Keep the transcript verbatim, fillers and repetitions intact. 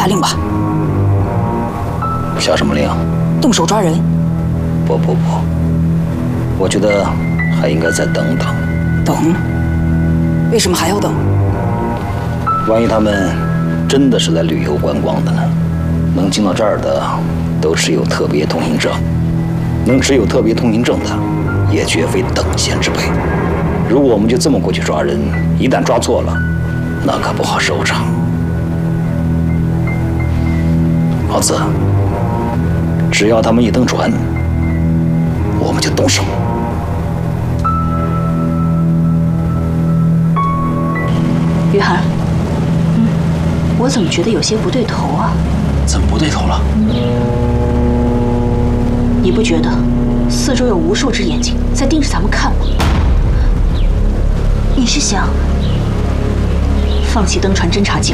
下令吧。 下什么令？ 动手抓人。 不不不，我觉得还应该再等等。 等？为什么还要等？ 万一他们真的是来旅游观光的呢？能进到这儿的都持有特别通行证，能持有特别通行证的也绝非等闲之辈。如果我们就这么过去抓人，一旦抓错了，那可不好收场。老子，只要他们一登船，我们就动手。 于涵，嗯，我怎么觉得有些不对头啊？ 怎么不对头了？ 你不觉得四周有无数只眼睛在盯着咱们看吗？你是想放弃登船侦察计划？